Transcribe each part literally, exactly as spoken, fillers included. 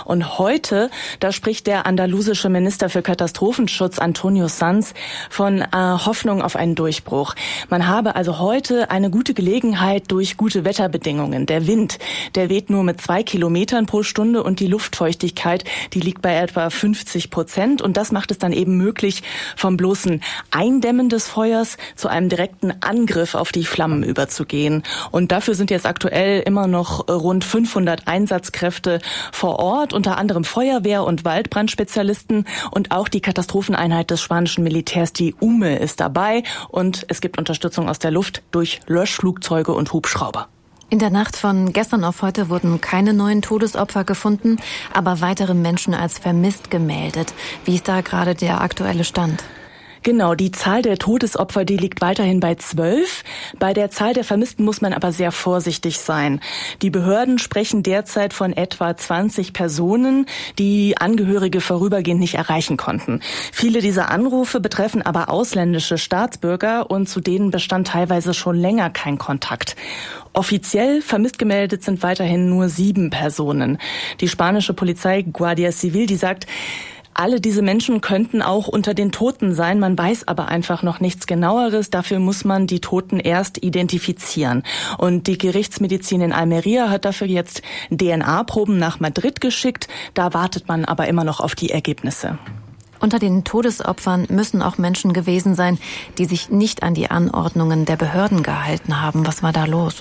Und heute, da spricht der andalusische Minister für Katastrophenschutz Antonio Sanz von äh, Hoffnung auf einen Durchbruch. Man habe also heute eine gute Gelegenheit durch gute Wetterbedingungen. Der Wind, der weht nur mit zwei Kilometern pro Stunde und die Luftfeuchtigkeit, die liegt bei etwa fünfzig Prozent. Und das macht es dann eben möglich, vom bloßen Eindämmen des Feuers zu einem direkten Angriff auf die Flammen überzugehen. Und dafür sind jetzt aktuell immer noch rund fünfhundert Einsatzkräfte vor Ort, unter anderem Feuerwehr- und Waldbrandspezialisten und auch die Katastropheneinheit des spanischen Militärs, die U M E, ist dabei. Und es gibt Unterstützung aus der Luft durch Löschflugzeuge und Hubschrauber. In der Nacht von gestern auf heute wurden keine neuen Todesopfer gefunden, aber weitere Menschen als vermisst gemeldet. Wie ist da gerade der aktuelle Stand? Genau, die Zahl der Todesopfer, die liegt weiterhin bei zwölf. Bei der Zahl der Vermissten muss man aber sehr vorsichtig sein. Die Behörden sprechen derzeit von etwa zwanzig Personen, die Angehörige vorübergehend nicht erreichen konnten. Viele dieser Anrufe betreffen aber ausländische Staatsbürger und zu denen bestand teilweise schon länger kein Kontakt. Offiziell vermisst gemeldet sind weiterhin nur sieben Personen. Die spanische Polizei Guardia Civil, die sagt, alle diese Menschen könnten auch unter den Toten sein. Man weiß aber einfach noch nichts Genaueres. Dafür muss man die Toten erst identifizieren. Und die Gerichtsmedizin in Almeria hat dafür jetzt D N A-Proben nach Madrid geschickt. Da wartet man aber immer noch auf die Ergebnisse. Unter den Todesopfern müssen auch Menschen gewesen sein, die sich nicht an die Anordnungen der Behörden gehalten haben. Was war da los?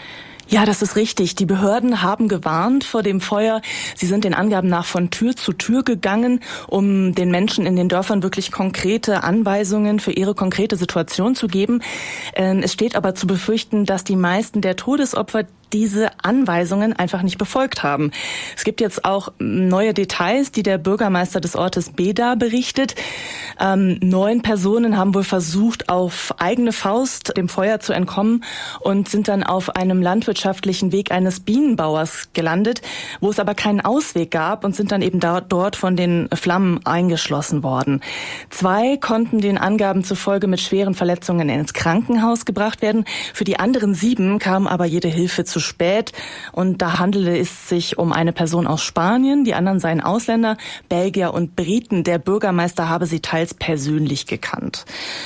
Ja, das ist richtig. Die Behörden haben gewarnt vor dem Feuer. Sie sind den Angaben nach von Tür zu Tür gegangen, um den Menschen in den Dörfern wirklich konkrete Anweisungen für ihre konkrete Situation zu geben. Es steht aber zu befürchten, dass die meisten der Todesopfer diese Anweisungen einfach nicht befolgt haben. Es gibt jetzt auch neue Details, die der Bürgermeister des Ortes Beda berichtet. Ähm, neun Personen haben wohl versucht, auf eigene Faust dem Feuer zu entkommen und sind dann auf einem landwirtschaftlichen Weg eines Bienenbauers gelandet, wo es aber keinen Ausweg gab und sind dann eben da, dort von den Flammen eingeschlossen worden. Zwei konnten den Angaben zufolge mit schweren Verletzungen ins Krankenhaus gebracht werden. Für die anderen sieben kam aber jede Hilfe zu spät und da handelte es sich um eine Person aus Spanien, die anderen seien Ausländer, Belgier und Briten. Der Bürgermeister habe sie teils persönlich gekannt.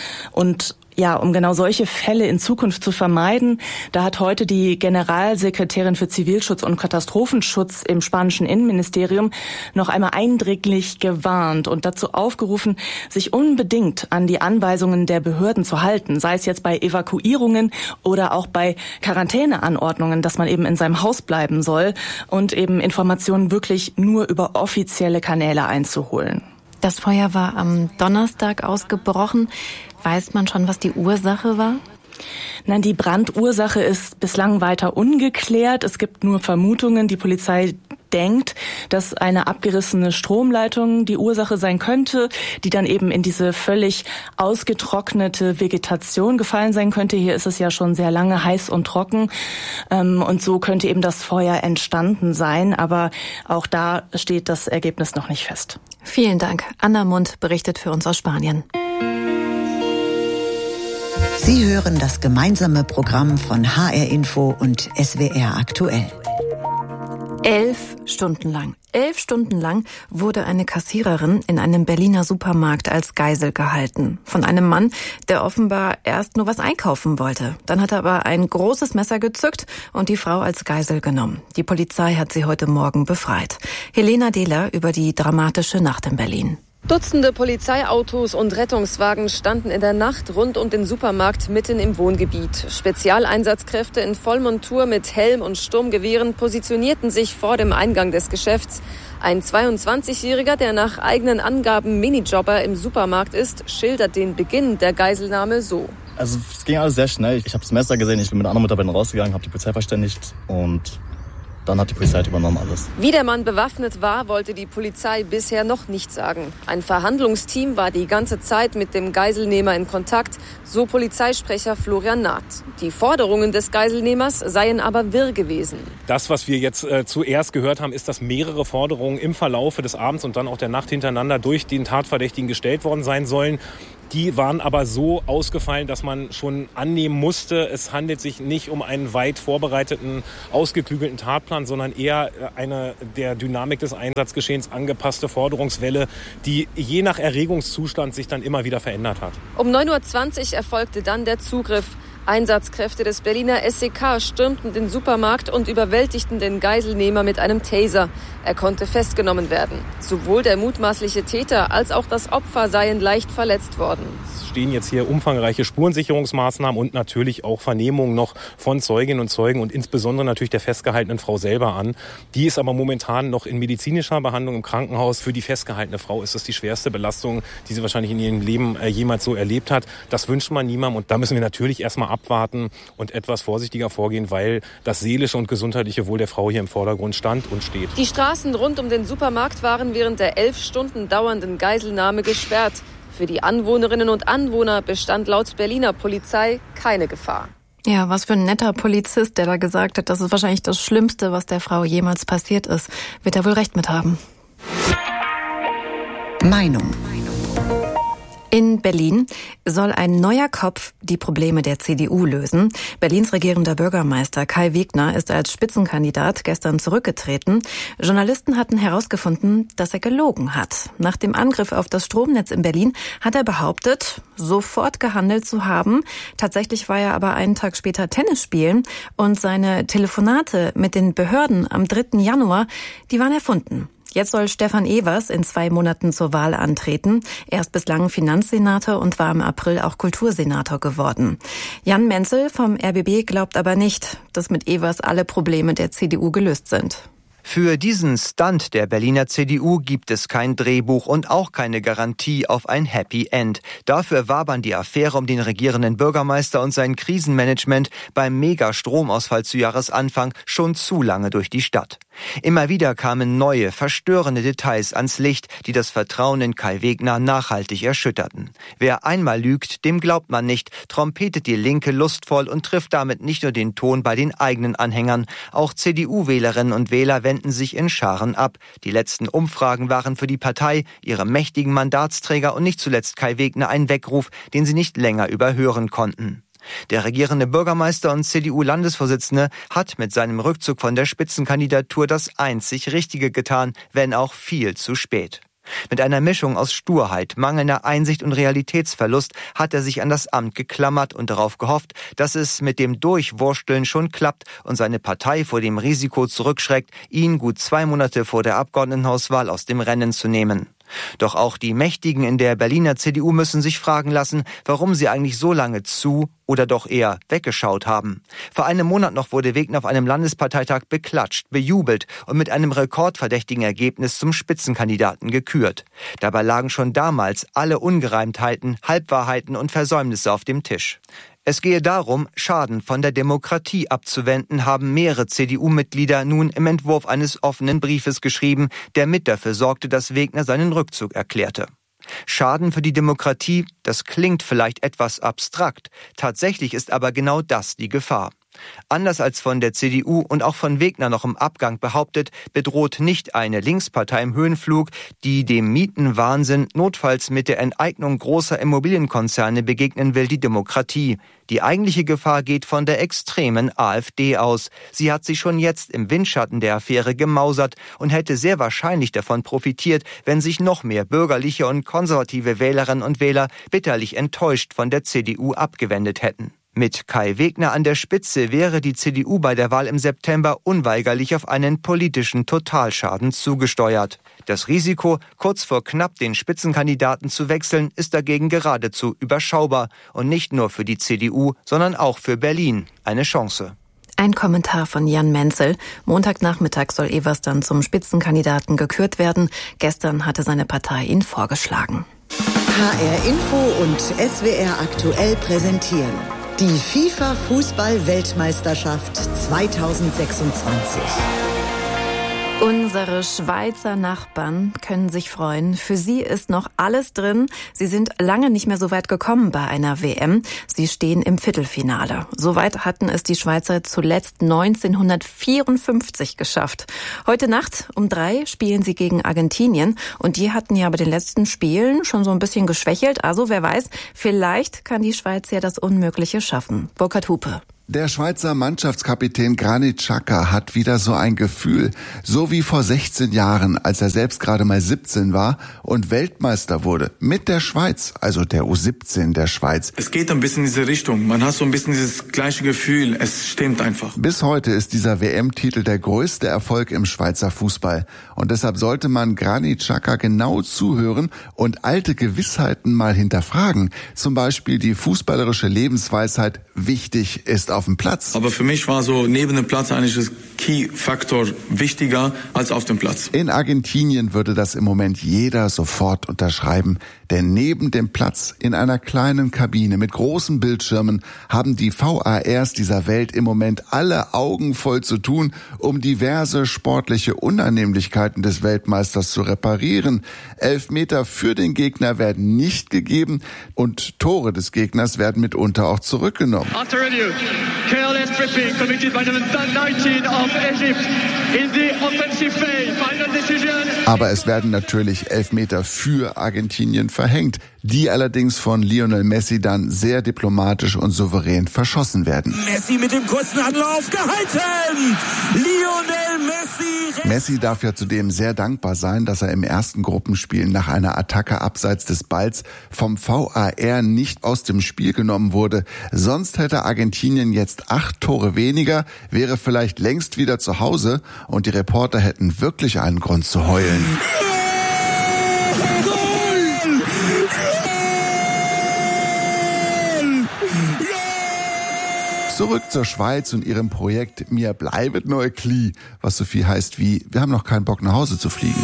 Und ja, um genau solche Fälle in Zukunft zu vermeiden, da hat heute die Generalsekretärin für Zivilschutz und Katastrophenschutz im spanischen Innenministerium noch einmal eindringlich gewarnt und dazu aufgerufen, sich unbedingt an die Anweisungen der Behörden zu halten, sei es jetzt bei Evakuierungen oder auch bei Quarantäneanordnungen, dass man eben in seinem Haus bleiben soll und eben Informationen wirklich nur über offizielle Kanäle einzuholen. Das Feuer war am Donnerstag ausgebrochen. Weiß man schon, was die Ursache war? Nein, die Brandursache ist bislang weiter ungeklärt. Es gibt nur Vermutungen. Die Polizei denkt, dass eine abgerissene Stromleitung die Ursache sein könnte, die dann eben in diese völlig ausgetrocknete Vegetation gefallen sein könnte. Hier ist es ja schon sehr lange heiß und trocken. Und so könnte eben das Feuer entstanden sein. Aber auch da steht das Ergebnis noch nicht fest. Vielen Dank. Anna Mund berichtet für uns aus Spanien. Sie hören das gemeinsame Programm von H R Info und S W R aktuell. Elf Stunden lang. Elf Stunden lang wurde eine Kassiererin in einem Berliner Supermarkt als Geisel gehalten. Von einem Mann, der offenbar erst nur was einkaufen wollte. Dann hat er aber ein großes Messer gezückt und die Frau als Geisel genommen. Die Polizei hat sie heute Morgen befreit. Helena Dehler über die dramatische Nacht in Berlin. Dutzende Polizeiautos und Rettungswagen standen in der Nacht rund um den Supermarkt mitten im Wohngebiet. Spezialeinsatzkräfte in Vollmontur mit Helm und Sturmgewehren positionierten sich vor dem Eingang des Geschäfts. Ein zweiundzwanzigjähriger, der nach eigenen Angaben Minijobber im Supermarkt ist, schildert den Beginn der Geiselnahme so. Also es ging alles sehr schnell. Ich habe das Messer gesehen, ich bin mit einer anderen Mitarbeiterin rausgegangen, habe die Polizei verständigt und dann hat die Polizei übernommen alles. Wie der Mann bewaffnet war, wollte die Polizei bisher noch nicht sagen. Ein Verhandlungsteam war die ganze Zeit mit dem Geiselnehmer in Kontakt, so Polizeisprecher Florian Naht. Die Forderungen des Geiselnehmers seien aber wirr gewesen. Das, was wir jetzt äh, zuerst gehört haben, ist, dass mehrere Forderungen im Verlaufe des Abends und dann auch der Nacht hintereinander durch den Tatverdächtigen gestellt worden sein sollen. Die waren aber so ausgefallen, dass man schon annehmen musste, es handelt sich nicht um einen weit vorbereiteten, ausgeklügelten Tatplan, Zustand, sondern eher eine der Dynamik des Einsatzgeschehens angepasste Forderungswelle, die je nach Erregungszustand sich dann immer wieder verändert hat. Um neun Uhr zwanzig erfolgte dann der Zugriff. Einsatzkräfte des Berliner S E K stürmten den Supermarkt und überwältigten den Geiselnehmer mit einem Taser. Er konnte festgenommen werden. Sowohl der mutmaßliche Täter als auch das Opfer seien leicht verletzt worden. Es stehen jetzt hier umfangreiche Spurensicherungsmaßnahmen und natürlich auch Vernehmungen noch von Zeuginnen und Zeugen und insbesondere natürlich der festgehaltenen Frau selber an. Die ist aber momentan noch in medizinischer Behandlung im Krankenhaus. Für die festgehaltene Frau ist es die schwerste Belastung, die sie wahrscheinlich in ihrem Leben jemals so erlebt hat. Das wünscht man niemandem und da müssen wir natürlich erstmal abwarten und etwas vorsichtiger vorgehen, weil das seelische und gesundheitliche Wohl der Frau hier im Vordergrund stand und steht. Die Straßen rund um den Supermarkt waren während der elf Stunden dauernden Geiselnahme gesperrt. Für die Anwohnerinnen und Anwohner bestand laut Berliner Polizei keine Gefahr. Ja, was für ein netter Polizist, der da gesagt hat, das ist wahrscheinlich das Schlimmste, was der Frau jemals passiert ist. Wird er wohl recht mit haben. Meinung. In Berlin soll ein neuer Kopf die Probleme der C D U lösen. Berlins regierender Bürgermeister Kai Wegner ist als Spitzenkandidat gestern zurückgetreten. Journalisten hatten herausgefunden, dass er gelogen hat. Nach dem Angriff auf das Stromnetz in Berlin hat er behauptet, sofort gehandelt zu haben. Tatsächlich war er aber einen Tag später Tennis spielen und seine Telefonate mit den Behörden am dritten Januar, die waren erfunden. Jetzt soll Stefan Evers in zwei Monaten zur Wahl antreten. Er ist bislang Finanzsenator und war im April auch Kultursenator geworden. Jan Menzel vom R B B glaubt aber nicht, dass mit Evers alle Probleme der C D U gelöst sind. Für diesen Stunt der Berliner C D U gibt es kein Drehbuch und auch keine Garantie auf ein Happy End. Dafür wabern die Affäre um den regierenden Bürgermeister und sein Krisenmanagement beim Mega-Stromausfall zu Jahresanfang schon zu lange durch die Stadt. Immer wieder kamen neue, verstörende Details ans Licht, die das Vertrauen in Kai Wegner nachhaltig erschütterten. Wer einmal lügt, dem glaubt man nicht, trompetet die Linke lustvoll und trifft damit nicht nur den Ton bei den eigenen Anhängern. Auch C D U-Wählerinnen und Wähler wenden sich in Scharen ab. Die letzten Umfragen waren für die Partei, ihre mächtigen Mandatsträger und nicht zuletzt Kai Wegner ein Weckruf, den sie nicht länger überhören konnten. Der regierende Bürgermeister und C D U-Landesvorsitzende hat mit seinem Rückzug von der Spitzenkandidatur das einzig Richtige getan, wenn auch viel zu spät. Mit einer Mischung aus Sturheit, mangelnder Einsicht und Realitätsverlust hat er sich an das Amt geklammert und darauf gehofft, dass es mit dem Durchwursteln schon klappt und seine Partei vor dem Risiko zurückschreckt, ihn gut zwei Monate vor der Abgeordnetenhauswahl aus dem Rennen zu nehmen. Doch auch die Mächtigen in der Berliner C D U müssen sich fragen lassen, warum sie eigentlich so lange zu oder doch eher weggeschaut haben. Vor einem Monat noch wurde Wegner auf einem Landesparteitag beklatscht, bejubelt und mit einem rekordverdächtigen Ergebnis zum Spitzenkandidaten gekürt. Dabei lagen schon damals alle Ungereimtheiten, Halbwahrheiten und Versäumnisse auf dem Tisch. Es gehe darum, Schaden von der Demokratie abzuwenden, haben mehrere C D U-Mitglieder nun im Entwurf eines offenen Briefes geschrieben, der mit dafür sorgte, dass Wegner seinen Rückzug erklärte. Schaden für die Demokratie, das klingt vielleicht etwas abstrakt. Tatsächlich ist aber genau das die Gefahr. Anders als von der C D U und auch von Wegner noch im Abgang behauptet, bedroht nicht eine Linkspartei im Höhenflug, die dem Mietenwahnsinn notfalls mit der Enteignung großer Immobilienkonzerne begegnen will, die Demokratie. Die eigentliche Gefahr geht von der extremen AfD aus. Sie hat sich schon jetzt im Windschatten der Affäre gemausert und hätte sehr wahrscheinlich davon profitiert, wenn sich noch mehr bürgerliche und konservative Wählerinnen und Wähler bitterlich enttäuscht von der C D U abgewendet hätten. Mit Kai Wegner an der Spitze wäre die C D U bei der Wahl im September unweigerlich auf einen politischen Totalschaden zugesteuert. Das Risiko, kurz vor knapp den Spitzenkandidaten zu wechseln, ist dagegen geradezu überschaubar und nicht nur für die C D U, sondern auch für Berlin eine Chance. Ein Kommentar von Jan Menzel. Montagnachmittag soll Evers dann zum Spitzenkandidaten gekürt werden. Gestern hatte seine Partei ihn vorgeschlagen. H R Info und S W R aktuell präsentieren die FIFA-Fußball-Weltmeisterschaft zweitausendsechsundzwanzig. Unsere Schweizer Nachbarn können sich freuen. Für sie ist noch alles drin. Sie sind lange nicht mehr so weit gekommen bei einer W M. Sie stehen im Viertelfinale. So weit hatten es die Schweizer zuletzt neunzehnhundertvierundfünfzig geschafft. Heute Nacht um drei spielen sie gegen Argentinien. Und die hatten ja bei den letzten Spielen schon so ein bisschen geschwächelt. Also wer weiß, vielleicht kann die Schweiz ja das Unmögliche schaffen. Burkhard Hupe. Der Schweizer Mannschaftskapitän Granit Xhaka hat wieder so ein Gefühl, so wie vor sechzehn Jahren, als er selbst gerade mal siebzehn war und Weltmeister wurde. Mit der Schweiz, also der U siebzehn der Schweiz. Es geht ein bisschen in diese Richtung. Man hat so ein bisschen dieses gleiche Gefühl. Es stimmt einfach. Bis heute ist dieser W M-Titel der größte Erfolg im Schweizer Fußball. Und deshalb sollte man Granit Xhaka genau zuhören und alte Gewissheiten mal hinterfragen. Zum Beispiel die fußballerische Lebensweisheit, wichtig ist auf dem Platz. Aber für mich war so neben dem Platz eigentlich das Key-Faktor wichtiger als auf dem Platz. In Argentinien würde das im Moment jeder sofort unterschreiben. Denn neben dem Platz in einer kleinen Kabine mit großen Bildschirmen haben die V A Rs dieser Welt im Moment alle Augen voll zu tun, um diverse sportliche Unannehmlichkeiten des Weltmeisters zu reparieren. Elfmeter für den Gegner werden nicht gegeben und Tore des Gegners werden mitunter auch zurückgenommen. After review, careless tripping committed by number nineteen of Egypt in the offensive phase. Final decision. Aber es werden natürlich Elfmeter für Argentinien verhängt, die allerdings von Lionel Messi dann sehr diplomatisch und souverän verschossen werden. Messi mit dem kurzen Anlauf gehalten! Lionel Messi! Messi darf ja zudem sehr dankbar sein, dass er im ersten Gruppenspiel nach einer Attacke abseits des Balls vom V A R nicht aus dem Spiel genommen wurde. Sonst hätte Argentinien jetzt acht Tore weniger, wäre vielleicht längst wieder zu Hause und die Reporter hätten wirklich einen Grund zu heulen. Zurück zur Schweiz und ihrem Projekt Mir bleibet nur Kli, was so viel heißt wie, wir haben noch keinen Bock nach Hause zu fliegen.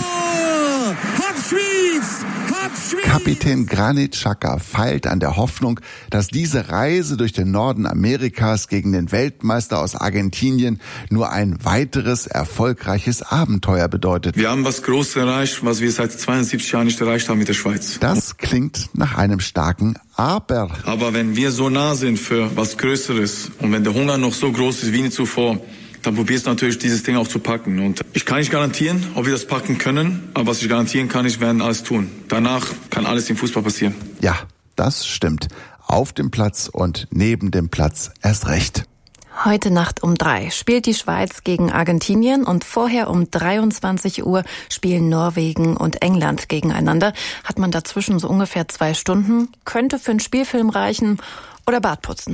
Kapitän Granit Xhaka feilt an der Hoffnung, dass diese Reise durch den Norden Amerikas gegen den Weltmeister aus Argentinien nur ein weiteres erfolgreiches Abenteuer bedeutet. Wir haben was Großes erreicht, was wir seit zweiundsiebzig Jahren nicht erreicht haben mit der Schweiz. Das klingt nach einem starken Aber. Aber wenn wir so nah sind für was Größeres und wenn der Hunger noch so groß ist wie nie zuvor, dann probierst du natürlich, dieses Ding auch zu packen. Und ich kann nicht garantieren, ob wir das packen können, aber was ich garantieren kann, ich werde alles tun. Danach kann alles im Fußball passieren. Ja, das stimmt. Auf dem Platz und neben dem Platz erst recht. Heute Nacht um drei spielt die Schweiz gegen Argentinien und vorher um dreiundzwanzig Uhr spielen Norwegen und England gegeneinander. Hat man dazwischen so ungefähr zwei Stunden, könnte für einen Spielfilm reichen oder Bart putzen.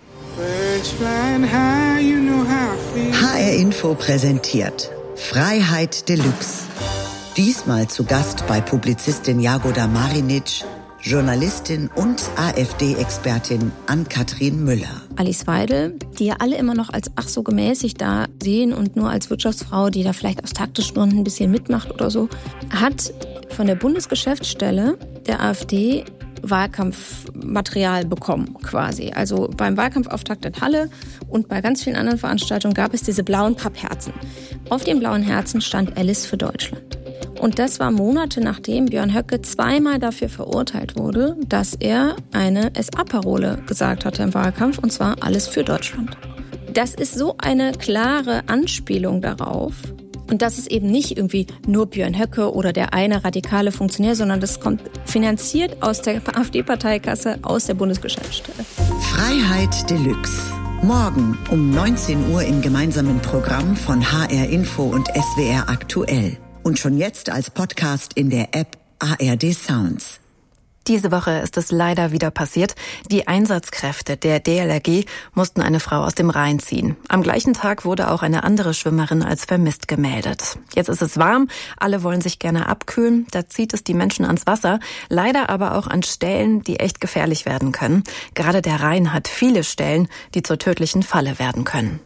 H R Info präsentiert Freiheit Deluxe. Diesmal zu Gast bei Publizistin Jagoda Marinic, Journalistin und AfD-Expertin Ann-Kathrin Müller. Alice Weidel, die ja alle immer noch als ach so gemäßigt da sehen und nur als Wirtschaftsfrau, die da vielleicht aus taktischen Gründen ein bisschen mitmacht oder so, hat von der Bundesgeschäftsstelle der AfD Wahlkampfmaterial bekommen quasi. Also beim Wahlkampfauftakt in Halle und bei ganz vielen anderen Veranstaltungen gab es diese blauen Pappherzen. Auf den blauen Herzen stand Alice für Deutschland. Und das war Monate nachdem Björn Höcke zweimal dafür verurteilt wurde, dass er eine S A-Parole gesagt hatte im Wahlkampf, und zwar alles für Deutschland. Das ist so eine klare Anspielung darauf. Und das ist eben nicht irgendwie nur Björn Höcke oder der eine radikale Funktionär, sondern das kommt finanziert aus der AfD-Parteikasse, aus der Bundesgeschäftsstelle. Freiheit Deluxe. Morgen um neunzehn Uhr im gemeinsamen Programm von H R Info und S W R Aktuell. Und schon jetzt als Podcast in der App A R D Sounds. Diese Woche ist es leider wieder passiert. Die Einsatzkräfte der D L R G mussten eine Frau aus dem Rhein ziehen. Am gleichen Tag wurde auch eine andere Schwimmerin als vermisst gemeldet. Jetzt ist es warm, alle wollen sich gerne abkühlen. Da zieht es die Menschen ans Wasser, leider aber auch an Stellen, die echt gefährlich werden können. Gerade der Rhein hat viele Stellen, die zur tödlichen Falle werden können.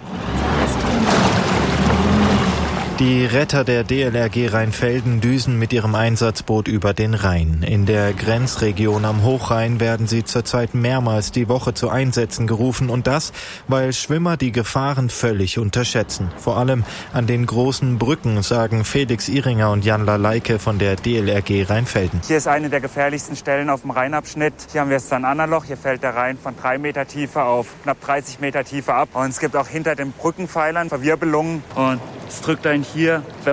Die Retter der D L R G Rheinfelden düsen mit ihrem Einsatzboot über den Rhein. In der Grenzregion am Hochrhein werden sie zurzeit mehrmals die Woche zu Einsätzen gerufen. Und das, weil Schwimmer die Gefahren völlig unterschätzen. Vor allem an den großen Brücken, sagen Felix Ihringer und Jan Laleike von der D L R G Rheinfelden. Hier ist eine der gefährlichsten Stellen auf dem Rheinabschnitt. Hier haben wir das San-Anna-Loch. Hier fällt der Rhein von drei Meter Tiefe auf knapp dreißig Meter Tiefe ab. Und es gibt auch hinter den Brückenpfeilern Verwirbelungen. Und es drückt einen hier, wenn man es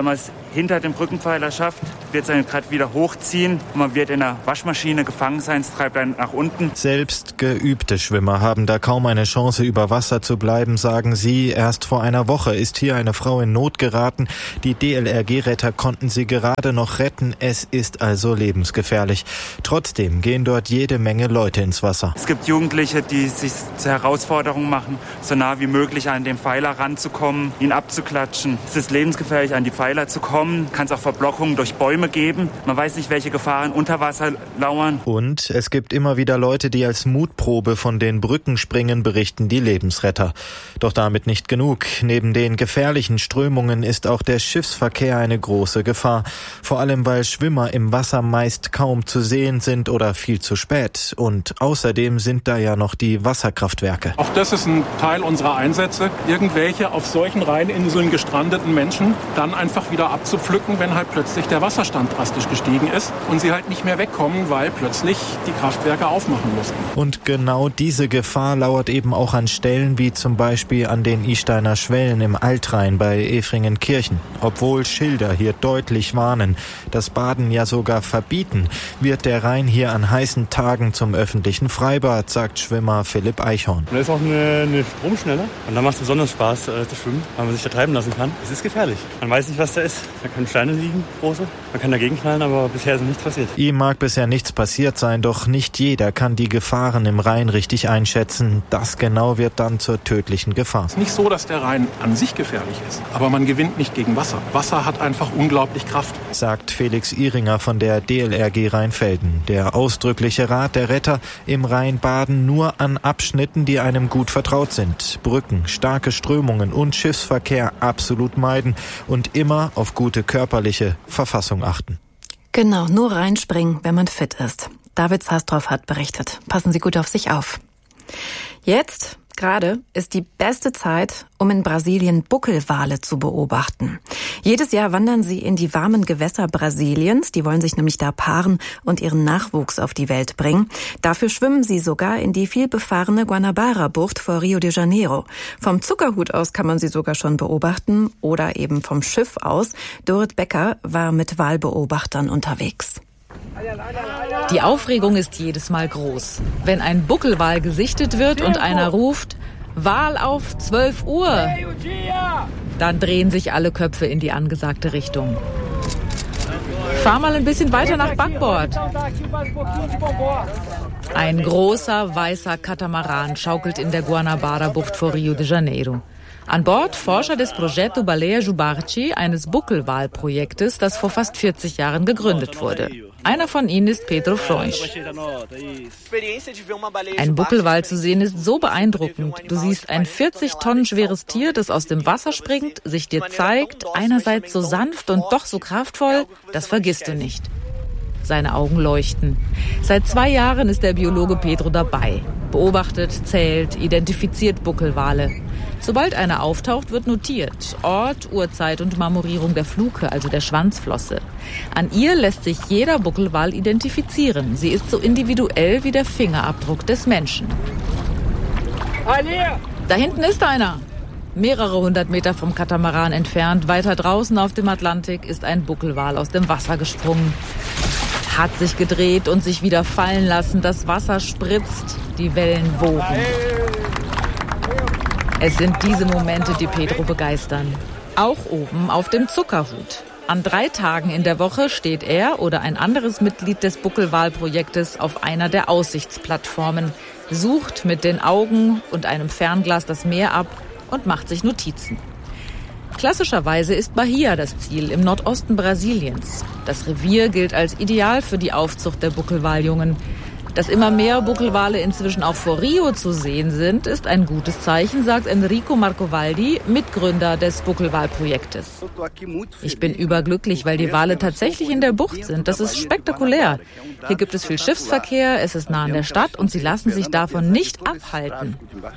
hinter dem Brückenpfeiler schafft, wird es dann gerade wieder hochziehen und man wird in der Waschmaschine gefangen sein, es treibt einen nach unten. Selbst geübte Schwimmer haben da kaum eine Chance, über Wasser zu bleiben, sagen sie. Erst vor einer Woche ist hier eine Frau in Not geraten. Die D L R G-Retter konnten sie gerade noch retten. Es ist also lebensgefährlich. Trotzdem gehen dort jede Menge Leute ins Wasser. Es gibt Jugendliche, die sich zur Herausforderung machen, so nah wie möglich an den Pfeiler ranzukommen, ihn abzuklatschen. Es ist lebensgefährlich, an die Pfeiler zu kommen. Kann es auch Verblockungen durch Bäume geben. Man weiß nicht, welche Gefahren unter Wasser lauern. Und es gibt immer wieder Leute, die als Mutprobe von den Brücken springen, berichten die Lebensretter. Doch damit nicht genug. Neben den gefährlichen Strömungen ist auch der Schiffsverkehr eine große Gefahr. Vor allem, weil Schwimmer im Wasser meist kaum zu sehen sind oder viel zu spät. Und außerdem sind da ja noch die Wasserkraftwerke. Auch das ist ein Teil unserer Einsätze, irgendwelche auf solchen Rheininseln gestrandeten Menschen dann einfach wieder abzupflücken, wenn halt plötzlich der Wasserstand drastisch gestiegen ist und sie halt nicht mehr wegkommen, weil plötzlich die Kraftwerke aufmachen mussten. Und genau diese Gefahr lauert eben auch an Stellen wie zum Beispiel an den Isteiner Schwellen im Altrhein bei Efringenkirchen. Obwohl Schilder hier deutlich warnen, das Baden ja sogar verbieten, wird der Rhein hier an heißen Tagen zum öffentlichen Freibad, sagt Schwimmer Philipp Eichhorn. Da ist auch eine, eine Stromschnelle und da macht es besonders Spaß äh, zu schwimmen, weil man sich da treiben lassen kann. Es ist gefährlich. Man weiß nicht, was da ist. Da können Steine liegen, große. Man kann dagegen knallen, aber bisher ist nichts passiert. Ihm mag bisher nichts passiert sein, doch nicht jeder kann die Gefahren im Rhein richtig einschätzen. Das genau wird dann zur tödlichen Gefahr. Es ist nicht so, dass der Rhein an sich gefährlich ist, aber man gewinnt nicht gegen Wasser. Wasser hat einfach unglaublich Kraft. Sagt Felix Ihringer von der D L R G Rheinfelden. Der ausdrückliche Rat der Retter: im Rhein baden nur an Abschnitten, die einem gut vertraut sind. Brücken, starke Strömungen und Schiffsverkehr absolut meiden und immer auf gute körperliche Verfassung achten. Genau, nur reinspringen, wenn man fit ist. David Zastrow hat berichtet. Passen Sie gut auf sich auf. Jetzt, gerade, ist die beste Zeit, um in Brasilien Buckelwale zu beobachten. Jedes Jahr wandern sie in die warmen Gewässer Brasiliens. Die wollen sich nämlich da paaren und ihren Nachwuchs auf die Welt bringen. Dafür schwimmen sie sogar in die vielbefahrene Guanabara-Bucht vor Rio de Janeiro. Vom Zuckerhut aus kann man sie sogar schon beobachten oder eben vom Schiff aus. Dorit Becker war mit Walbeobachtern unterwegs. Die Aufregung ist jedes Mal groß. Wenn ein Buckelwal gesichtet wird und einer ruft, Wal auf zwölf Uhr, dann drehen sich alle Köpfe in die angesagte Richtung. Fahr mal ein bisschen weiter nach Backbord. Ein großer, weißer Katamaran schaukelt in der Guanabara-Bucht vor Rio de Janeiro. An Bord Forscher des Projeto Baleia Jubarchi, eines Buckelwalprojektes, das vor fast vierzig Jahren gegründet wurde. Einer von ihnen ist Pedro Freunch. Ein Buckelwal zu sehen ist so beeindruckend. Du siehst ein vierzig Tonnen schweres Tier, das aus dem Wasser springt, sich dir zeigt, einerseits so sanft und doch so kraftvoll, das vergisst du nicht. Seine Augen leuchten. Seit zwei Jahren ist der Biologe Pedro dabei. Beobachtet, zählt, identifiziert Buckelwale. Sobald einer auftaucht, wird notiert. Ort, Uhrzeit und Marmorierung der Fluke, also der Schwanzflosse. An ihr lässt sich jeder Buckelwal identifizieren. Sie ist so individuell wie der Fingerabdruck des Menschen. Da hinten ist einer. Mehrere hundert Meter vom Katamaran entfernt, weiter draußen auf dem Atlantik, ist ein Buckelwal aus dem Wasser gesprungen. Hat sich gedreht und sich wieder fallen lassen. Das Wasser spritzt, die Wellen wogen. Es sind diese Momente, die Pedro begeistern. Auch oben auf dem Zuckerhut. An drei Tagen in der Woche steht er oder ein anderes Mitglied des Buckelwalprojektes auf einer der Aussichtsplattformen, sucht mit den Augen und einem Fernglas das Meer ab und macht sich Notizen. Klassischerweise ist Bahia das Ziel im Nordosten Brasiliens. Das Revier gilt als ideal für die Aufzucht der Buckelwaljungen. Dass immer mehr Buckelwale inzwischen auch vor Rio zu sehen sind, ist ein gutes Zeichen, sagt Enrico Marcovaldi, Mitgründer des Buckelwalprojektes. Ich bin überglücklich, weil die Wale tatsächlich in der Bucht sind. Das ist spektakulär. Hier gibt es viel Schiffsverkehr, es ist nah an der Stadt und sie lassen sich davon nicht abhalten.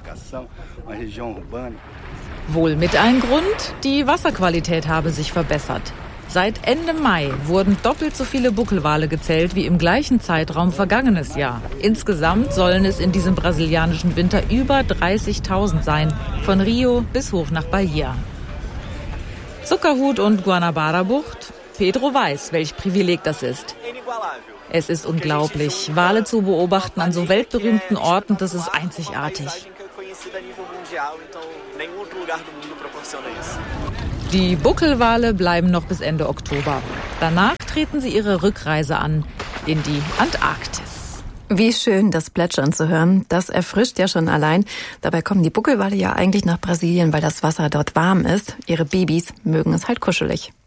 Wohl mit einem Grund, die Wasserqualität habe sich verbessert. Seit Ende Mai wurden doppelt so viele Buckelwale gezählt wie im gleichen Zeitraum vergangenes Jahr. Insgesamt sollen es in diesem brasilianischen Winter über dreißigtausend sein, von Rio bis hoch nach Bahia. Zuckerhut und Guanabara-Bucht? Pedro weiß, welch Privileg das ist. Es ist unglaublich. Wale zu beobachten an so weltberühmten Orten, das ist einzigartig. Die Buckelwale bleiben noch bis Ende Oktober. Danach treten sie ihre Rückreise an in die Antarktis. Wie schön, das Plätschern zu hören. Das erfrischt ja schon allein. Dabei kommen die Buckelwale ja eigentlich nach Brasilien, weil das Wasser dort warm ist. Ihre Babys mögen es halt kuschelig.